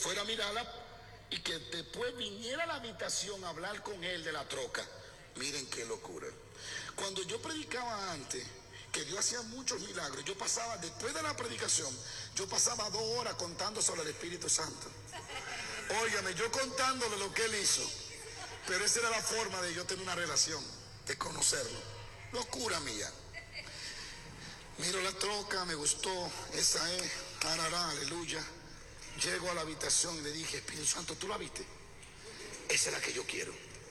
fuera a mirarla y que después viniera a la habitación a hablar con él de la troca. Miren qué locura. Cuando yo predicaba antes, que Dios hacía muchos milagros, yo pasaba, después de la predicación, yo pasaba 2 horas contando sobre el Espíritu Santo. Óigame, yo contándole lo que él hizo, pero esa era la forma de yo tener una relación, de conocerlo. Locura mía. Miro la troca, me gustó, esa es, tarará, aleluya. Llego a la habitación y le dije, Espíritu Santo, ¿tú la viste? Esa es la que yo quiero.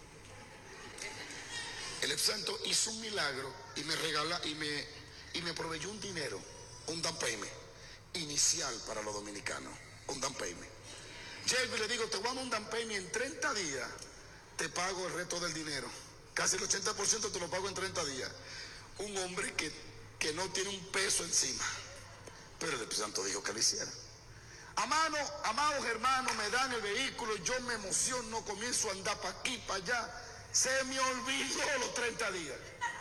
El Espíritu Santo hizo un milagro y me regala y me proveyó un dinero, un down payment inicial para los dominicanos, un down payment. Llego y le digo, te voy a dar un down payment en 30 días, te pago el resto del dinero. Casi el 80% te lo pago en 30 días. Un hombre que no tiene un peso encima. Pero el Espíritu Santo dijo que lo hiciera. Amados hermanos, me dan el vehículo, yo me emociono, comienzo a andar para aquí, para allá. Se me olvidó los 30 días.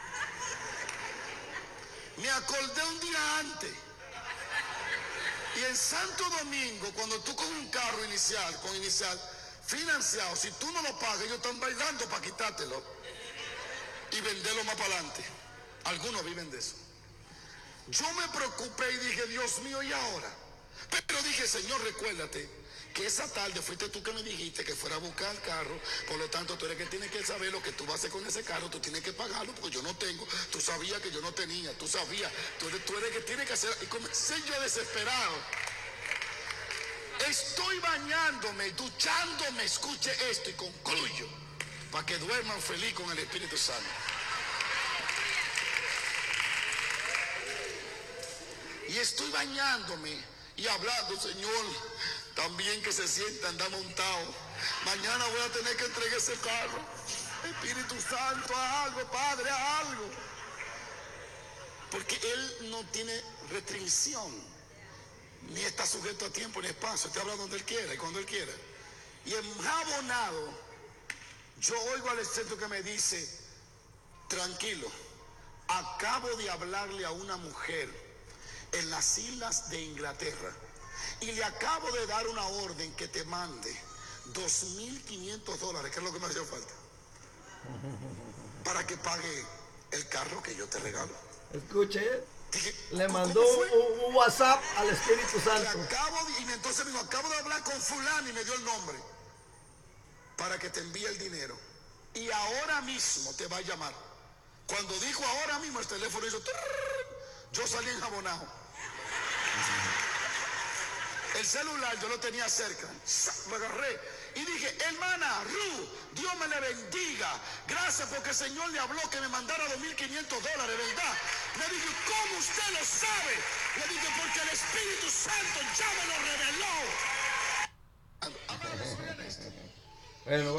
Me acordé un día antes. Y en Santo Domingo, cuando tú con un carro inicial financiado, si tú no lo pagas, ellos están bailando para quitártelo y venderlo más para adelante. Algunos viven de eso. Yo me preocupé y dije, Dios mío, ¿y ahora? Pero dije, Señor, recuérdate que esa tarde fuiste tú que me dijiste que fuera a buscar el carro. Por lo tanto, tú eres que tienes que saber lo que tú vas a hacer con ese carro. Tú tienes que pagarlo porque yo no tengo. Tú sabías que yo no tenía. Tú sabías. Tú eres que tienes que hacer. Y comencé yo desesperado. Estoy bañándome, duchándome. Escuche esto y concluyo. Para que duerman feliz con el Espíritu Santo. Y estoy bañándome y hablando, Señor, también que se sienta, anda montado. Mañana voy a tener que entregar ese carro. Espíritu Santo, haz algo, Padre, haz algo. Porque Él no tiene restricción, ni está sujeto a tiempo ni espacio. Te habla donde Él quiera y cuando Él quiera. Y enjabonado, yo oigo al Espíritu que me dice, tranquilo, acabo de hablarle a una mujer en las islas de Inglaterra y le acabo de dar una orden que te mande $2,500, que es lo que me hacía falta, para que pague el carro que yo te regalo. Escuche, dije, le mandó un WhatsApp al Espíritu Santo. Y entonces me dijo, acabo de hablar con fulano y me dio el nombre para que te envíe el dinero y ahora mismo te va a llamar. Cuando dijo ahora mismo, el teléfono hizo yo salí enjabonado. El celular yo lo tenía cerca, lo agarré y dije, hermana Ruth, Dios me le bendiga, gracias porque el Señor le habló que me mandara $2,500, ¿verdad? Le dije, ¿cómo usted lo sabe? Le dije, porque el Espíritu Santo ya me lo reveló. Bueno,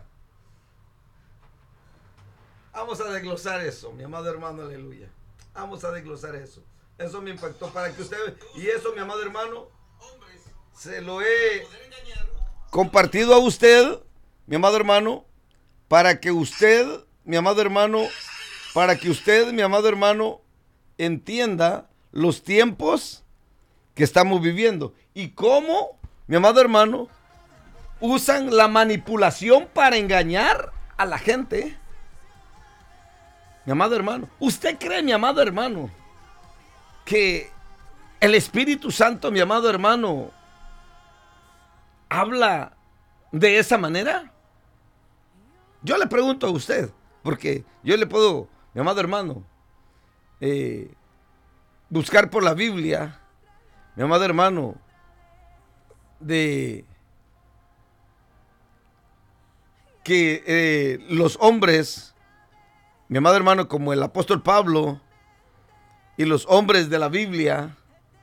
vamos a desglosar eso, mi amado hermano, aleluya. Vamos a desglosar eso. Eso me impactó para que usted, y eso, mi amado hermano, se lo he compartido a usted, mi amado hermano, para que usted, mi amado hermano, entienda los tiempos que estamos viviendo y cómo, mi amado hermano, usan la manipulación para engañar a la gente. Mi amado hermano, ¿usted cree, mi amado hermano, que el Espíritu Santo, mi amado hermano, habla de esa manera? Yo le pregunto a usted, porque yo le puedo, mi amado hermano, buscar por la Biblia, mi amado hermano, de que los hombres, mi amado hermano, como el apóstol Pablo y los hombres de la Biblia,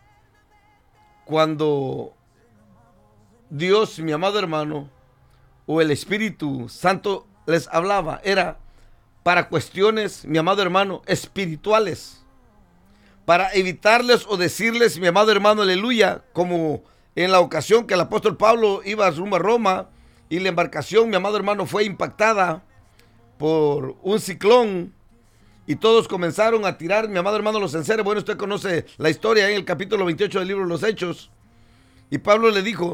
cuando Dios, mi amado hermano, o el Espíritu Santo les hablaba, era para cuestiones, mi amado hermano, espirituales, para evitarles o decirles, mi amado hermano, aleluya, como en la ocasión que el apóstol Pablo iba rumbo a Roma y la embarcación, mi amado hermano, fue impactada por un ciclón y todos comenzaron a tirar, mi amado hermano, los enseres. Bueno, usted conoce la historia en el capítulo 28 del libro de los Hechos. Y Pablo le dijo,